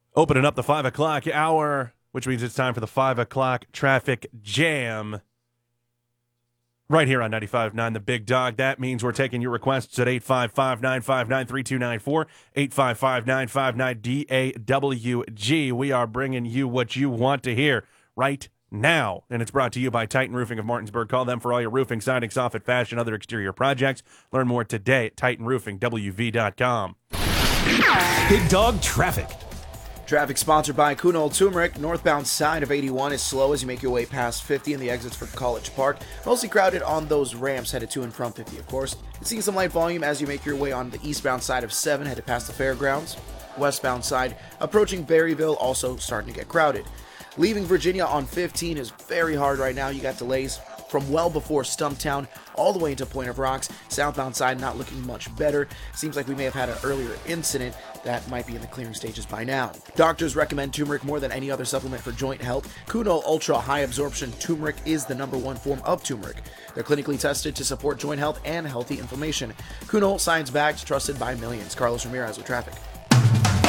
Opening up the 5 o'clock hour, which means it's time for the 5 o'clock traffic jam. Right here on 95.9 The Big Dog. That means we're taking your requests at 855-959-3294, 855-959-DAWG. We are bringing you what you want to hear right now. And it's brought to you by Titan Roofing of Martinsburg. Call them for all your roofing, siding, soffit, fashion, other exterior projects. Learn more today at TitanRoofingWV.com. Big Dog Traffic. Traffic sponsored by Kuno Turmeric. Northbound side of 81 is slow as you make your way past 50 and the exits for College Park. Mostly crowded on those ramps headed to and from 50, of course. Seeing some light volume as you make your way on the eastbound side of 7 headed past the fairgrounds. Westbound side approaching Berryville, also starting to get crowded. Leaving Virginia on 15 is very hard right now. You got delays from well before Stumptown all the way into Point of Rocks. Southbound side not looking much better. Seems like we may have had an earlier incident that might be in the clearing stages by now. Doctors recommend turmeric more than any other supplement for joint health. Kuno Ultra High Absorption Turmeric is the #1 form of turmeric. They're clinically tested to support joint health and healthy inflammation. Kuno, science-backed, trusted by millions. Carlos Ramirez with traffic.